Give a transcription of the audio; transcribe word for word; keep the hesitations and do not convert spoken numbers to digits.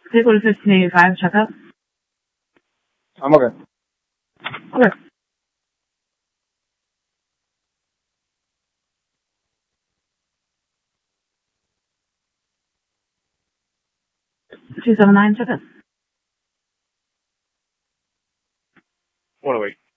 Vehicle fifteen eighty-five, check up. I'm okay. Okay. two seven nine, check up. one oh eight.